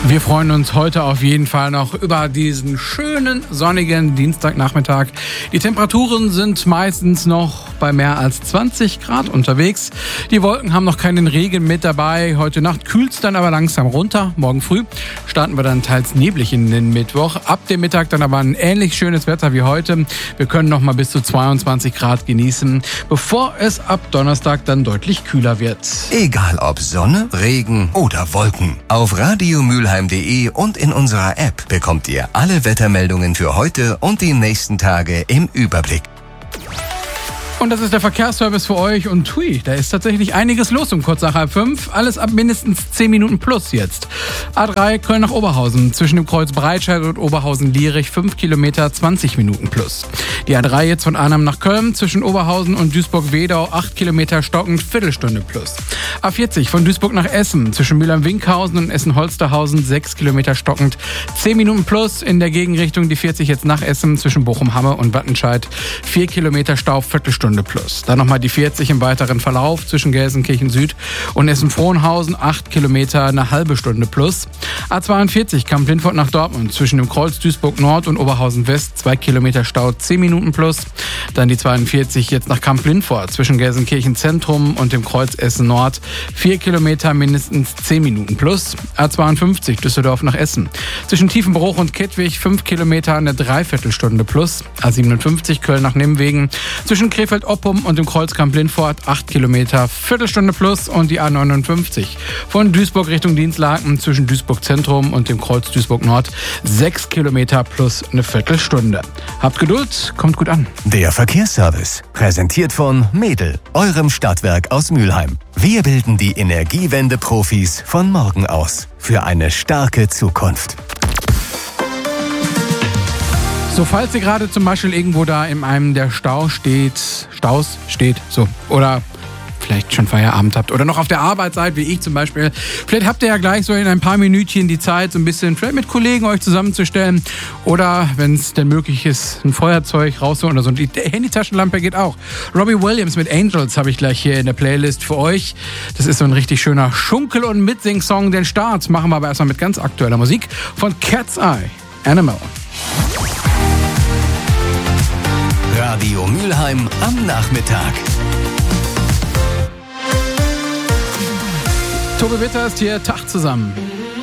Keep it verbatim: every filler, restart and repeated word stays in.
Wir freuen uns heute auf jeden Fall noch über diesen schönen sonnigen Dienstagnachmittag. Die Temperaturen sind meistens noch bei mehr als zwanzig Grad unterwegs. Die Wolken haben noch keinen Regen mit dabei. Heute Nacht kühlt es dann aber langsam runter. Morgen früh starten wir dann teils neblig in den Mittwoch. Ab dem Mittag dann aber ein ähnlich schönes Wetter wie heute. Wir können noch mal bis zu zweiundzwanzig Grad genießen, bevor es ab Donnerstag dann deutlich kühler wird. Egal ob Sonne, Regen oder Wolken. Auf Radio Mülheim punkt de und in unserer App bekommt ihr alle Wettermeldungen für heute und die nächsten Tage im Überblick. Und das ist der Verkehrsservice für euch und hui, da ist tatsächlich einiges los um kurz nach halb fünf. Alles ab mindestens zehn Minuten plus jetzt. A drei Köln nach Oberhausen, zwischen dem Kreuz Breitscheid und Oberhausen-Lierich fünf Kilometer, zwanzig Minuten plus. Die A drei jetzt von Arnhem nach Köln, zwischen Oberhausen und Duisburg-Wedau, acht Kilometer stockend, Viertelstunde plus. A vierzig von Duisburg nach Essen, zwischen Mülheim-Winkhausen und Essen-Holsterhausen, sechs Kilometer stockend, zehn Minuten plus. In der Gegenrichtung die vierzig jetzt nach Essen, zwischen Bochum-Hamme und Wattenscheid, vier Kilometer Stau, Viertelstunde plus. Dann nochmal die vierzig im weiteren Verlauf zwischen Gelsenkirchen Süd und Essen-Frohnhausen, acht Kilometer, eine halbe Stunde plus. A zweiundvierzig Kamp-Lindfort nach Dortmund, zwischen dem Kreuz Duisburg Nord und Oberhausen West, zwei Kilometer Stau, zehn Minuten plus. Dann die zweiundvierzig jetzt nach Kamp-Lindfort, zwischen Gelsenkirchen Zentrum und dem Kreuz Essen Nord, vier Kilometer, mindestens zehn Minuten plus. A zweiundfünfzig Düsseldorf nach Essen, zwischen Tiefenbruch und Kettwig, fünf Kilometer, eine Dreiviertelstunde plus. A siebenundfünfzig Köln nach Nimwegen, zwischen Krefeld-Oppum und dem Kreuz Kamp-Lindfort, acht Kilometer, Viertelstunde plus. Und die A neunundfünfzig von Duisburg Richtung Dienstlaken, zwischen Duisburg Zentrum und dem Kreuz Duisburg Nord, sechs Kilometer plus eine Viertelstunde. Habt Geduld, kommt gut an. Der Verkehrsservice, präsentiert von Medel, eurem Stadtwerk aus Mülheim. Wir bilden die Energiewende-Profis von morgen aus für eine starke Zukunft. So, falls ihr gerade zum Beispiel irgendwo da in einem der Stau steht, Staus steht, so, oder vielleicht schon Feierabend habt oder noch auf der Arbeit seid, wie ich zum Beispiel, vielleicht habt ihr ja gleich so in ein paar Minütchen die Zeit, so ein bisschen vielleicht mit Kollegen euch zusammenzustellen oder, wenn es denn möglich ist, ein Feuerzeug rausholen oder so. Die Handytaschenlampe geht auch. Robbie Williams mit Angels habe ich gleich hier in der Playlist für euch. Das ist so ein richtig schöner Schunkel- und Mitsing-Song. Den Start machen wir aber erstmal mit ganz aktueller Musik von Cat's Eye, Animal. Radio Mülheim am Nachmittag. Tobi Witter ist hier, Tag zusammen.